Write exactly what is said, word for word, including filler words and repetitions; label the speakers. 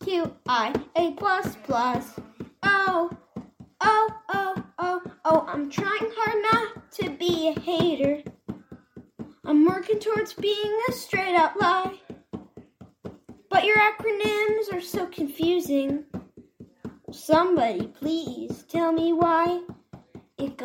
Speaker 1: Q I A plus plus. Oh, oh, oh, oh, oh, I'm trying hard not to be a hater. I'm working towards being a straight up lie. But your acronyms are so confusing. Somebody please tell me why.